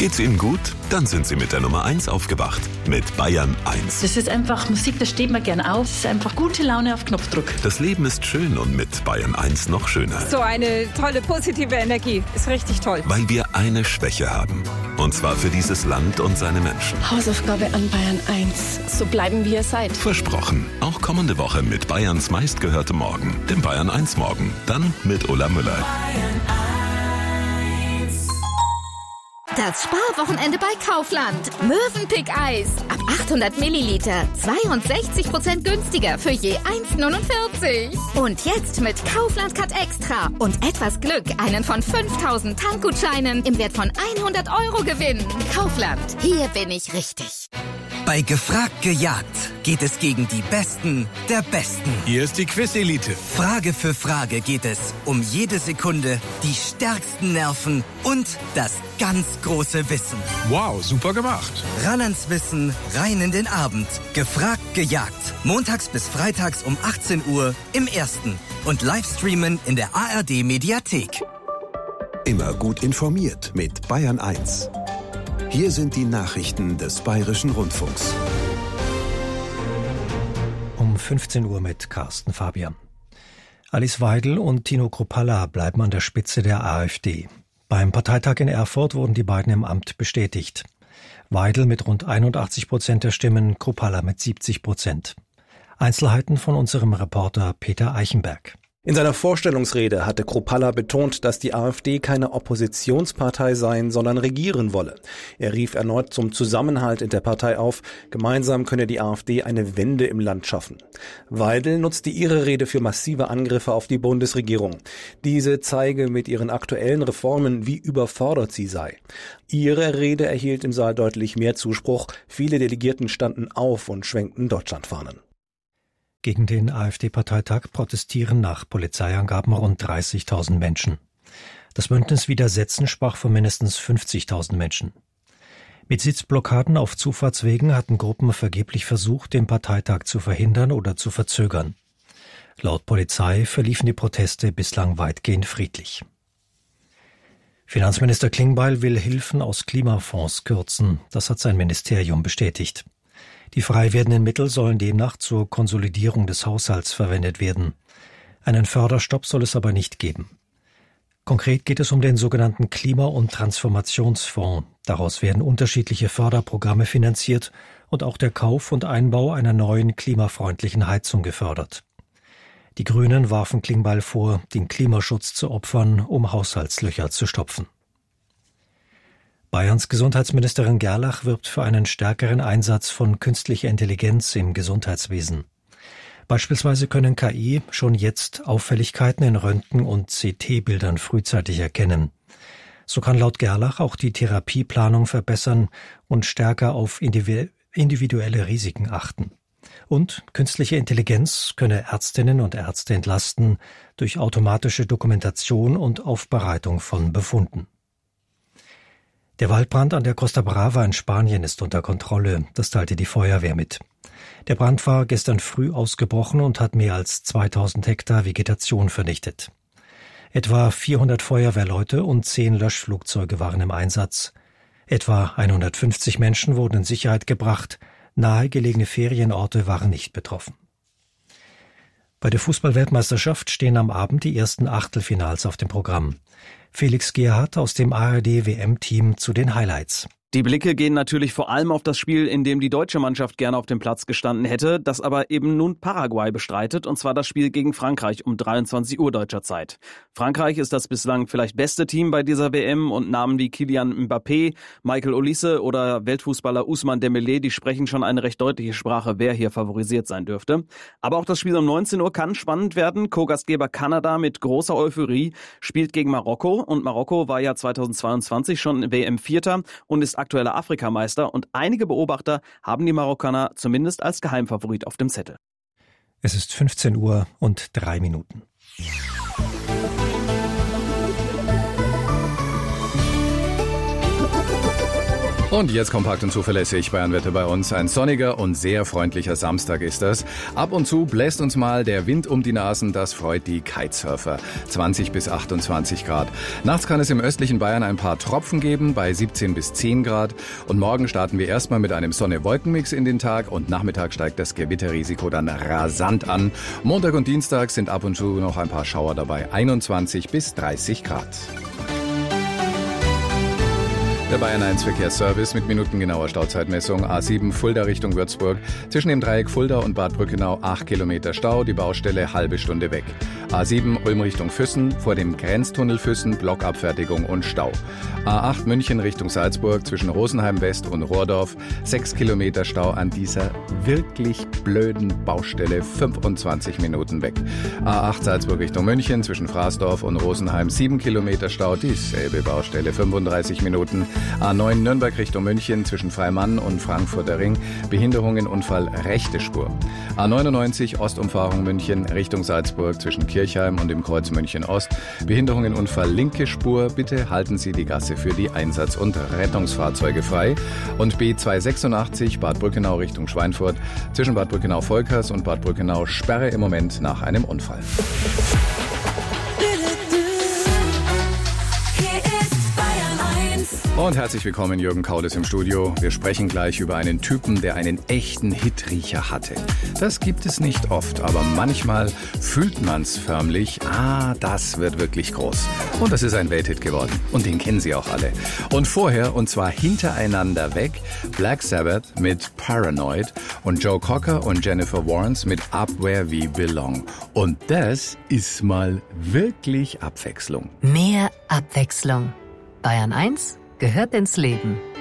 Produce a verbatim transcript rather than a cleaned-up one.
Geht's Ihnen gut? Dann sind Sie mit der Nummer eins aufgewacht. Mit Bayern eins. Das ist einfach Musik, da steht man gern auf. Es ist einfach gute Laune auf Knopfdruck. Das Leben ist schön und mit Bayern eins noch schöner. So eine tolle, positive Energie. Ist richtig toll. Weil wir eine Schwäche haben. Und zwar für dieses Land und seine Menschen. Hausaufgabe an Bayern eins. So bleiben, wie ihr seid. Versprochen. Auch kommende Woche mit Bayerns meistgehörtem Morgen. Dem Bayern eins Morgen. Dann mit Ulla Müller. Das Sparwochenende bei Kaufland. Mövenpick-Eis. Ab achthundert Milliliter. zweiundsechzig Prozent günstiger für je eins Komma neunundvierzig. Und jetzt mit Kaufland Cut Extra und etwas Glück einen von fünftausend Tankgutscheinen im Wert von hundert Euro gewinnen. Kaufland. Hier bin ich richtig. Bei Gefragt gejagt geht es gegen die Besten der Besten. Hier ist die Quiz-Elite. Frage für Frage geht es um jede Sekunde, die stärksten Nerven und das ganz große Wissen. Wow, super gemacht. Ran ans Wissen, rein in den Abend. Gefragt gejagt. Montags bis freitags um achtzehn Uhr im Ersten. Und Livestreamen in der A R D-Mediathek. Immer gut informiert mit Bayern eins. Hier sind die Nachrichten des Bayerischen Rundfunks. Um fünfzehn Uhr mit Carsten Fabian. Alice Weidel und Tino Kruppalla bleiben an der Spitze der AfD. Beim Parteitag in Erfurt wurden die beiden im Amt bestätigt. Weidel mit rund einundachtzig Prozent der Stimmen, Kruppalla mit siebzig Prozent. Einzelheiten von unserem Reporter Peter Eichenberg. In seiner Vorstellungsrede hatte Kruppalla betont, dass die AfD keine Oppositionspartei sein, sondern regieren wolle. Er rief erneut zum Zusammenhalt in der Partei auf. Gemeinsam könne die AfD eine Wende im Land schaffen. Weidel nutzte ihre Rede für massive Angriffe auf die Bundesregierung. Diese zeige mit ihren aktuellen Reformen, wie überfordert sie sei. Ihre Rede erhielt im Saal deutlich mehr Zuspruch. Viele Delegierten standen auf und schwenkten Deutschlandfahnen. Gegen den AfD-Parteitag protestieren nach Polizeiangaben rund dreißigtausend Menschen. Das Bündnis Widersetzen sprach von mindestens fünfzigtausend Menschen. Mit Sitzblockaden auf Zufahrtswegen hatten Gruppen vergeblich versucht, den Parteitag zu verhindern oder zu verzögern. Laut Polizei verliefen die Proteste bislang weitgehend friedlich. Finanzminister Klingbeil will Hilfen aus Klimafonds kürzen. Das hat sein Ministerium bestätigt. Die frei werdenden Mittel sollen demnach zur Konsolidierung des Haushalts verwendet werden. Einen Förderstopp soll es aber nicht geben. Konkret geht es um den sogenannten Klima- und Transformationsfonds. Daraus werden unterschiedliche Förderprogramme finanziert und auch der Kauf und Einbau einer neuen klimafreundlichen Heizung gefördert. Die Grünen warfen Klingbeil vor, den Klimaschutz zu opfern, um Haushaltslöcher zu stopfen. Bayerns Gesundheitsministerin Gerlach wirbt für einen stärkeren Einsatz von künstlicher Intelligenz im Gesundheitswesen. Beispielsweise können K I schon jetzt Auffälligkeiten in Röntgen- und C T-Bildern frühzeitig erkennen. So kann laut Gerlach auch die Therapieplanung verbessern und stärker auf individuelle Risiken achten. Und künstliche Intelligenz könne Ärztinnen und Ärzte entlasten durch automatische Dokumentation und Aufbereitung von Befunden. Der Waldbrand an der Costa Brava in Spanien ist unter Kontrolle, das teilte die Feuerwehr mit. Der Brand war gestern früh ausgebrochen und hat mehr als zweitausend Hektar Vegetation vernichtet. Etwa vierhundert Feuerwehrleute und zehn Löschflugzeuge waren im Einsatz. Etwa hundertfünfzig Menschen wurden in Sicherheit gebracht, nahegelegene Ferienorte waren nicht betroffen. Bei der Fußball-Weltmeisterschaft stehen am Abend die ersten Achtelfinals auf dem Programm. Felix Gerhardt aus dem A R D-W M-Team zu den Highlights. Die Blicke gehen natürlich vor allem auf das Spiel, in dem die deutsche Mannschaft gerne auf dem Platz gestanden hätte, das aber eben nun Paraguay bestreitet, und zwar das Spiel gegen Frankreich um dreiundzwanzig Uhr deutscher Zeit. Frankreich ist das bislang vielleicht beste Team bei dieser W M und Namen wie Kylian Mbappé, Michael Olise oder Weltfußballer Ousmane Dembélé, die sprechen schon eine recht deutliche Sprache, wer hier favorisiert sein dürfte. Aber auch das Spiel um neunzehn Uhr kann spannend werden. Co-Gastgeber Kanada mit großer Euphorie spielt gegen Marokko, und Marokko war ja zweitausendzweiundzwanzig schon W M-Vierter und ist aktueller Afrikameister, und einige Beobachter haben die Marokkaner zumindest als Geheimfavorit auf dem Zettel. Es ist fünfzehn Uhr und drei Minuten. Und jetzt kompakt und zuverlässig Bayernwetter bei uns. Ein sonniger und sehr freundlicher Samstag ist das. Ab und zu bläst uns mal der Wind um die Nasen. Das freut die Kitesurfer. zwanzig bis achtundzwanzig Grad. Nachts kann es im östlichen Bayern ein paar Tropfen geben bei siebzehn bis zehn Grad. Und morgen starten wir erstmal mit einem Sonne-Wolken-Mix in den Tag. Und Nachmittag steigt das Gewitterrisiko dann rasant an. Montag und Dienstag sind ab und zu noch ein paar Schauer dabei. einundzwanzig bis dreißig Grad. Der Bayern eins Verkehrsservice mit minutengenauer Stauzeitmessung. A sieben Fulda Richtung Würzburg. Zwischen dem Dreieck Fulda und Bad Brückenau acht Kilometer Stau. Die Baustelle halbe Stunde weg. A sieben Ulm Richtung Füssen. Vor dem Grenztunnel Füssen Blockabfertigung und Stau. A acht München Richtung Salzburg. Zwischen Rosenheim West und Rohrdorf. sechs Kilometer Stau an dieser wirklich blöden Baustelle. fünfundzwanzig Minuten weg. A acht Salzburg Richtung München. Zwischen Fraßdorf und Rosenheim sieben Kilometer Stau. Dieselbe Baustelle. fünfunddreißig Minuten. A neun Nürnberg Richtung München zwischen Freimann und Frankfurter Ring. Behinderungen, Unfall, rechte Spur. A neunundneunzig Ostumfahrung München Richtung Salzburg zwischen Kirchheim und dem Kreuz München Ost. Behinderungen, Unfall, linke Spur. Bitte halten Sie die Gasse für die Einsatz- und Rettungsfahrzeuge frei. Und B zweihundertsechsundachtzig Bad Brückenau Richtung Schweinfurt zwischen Bad Brückenau-Volkers und Bad Brückenau Sperre im Moment nach einem Unfall. Und herzlich willkommen, Jürgen Kaules im Studio. Wir sprechen gleich über einen Typen, der einen echten Hitriecher hatte. Das gibt es nicht oft, aber manchmal fühlt man's förmlich. Ah, das wird wirklich groß. Und das ist ein Welthit geworden. Und den kennen Sie auch alle. Und vorher, und zwar hintereinander weg, Black Sabbath mit Paranoid und Joe Cocker und Jennifer Warnes mit Up Where We Belong. Und das ist mal wirklich Abwechslung. Mehr Abwechslung. Bayern eins gehört ins Leben.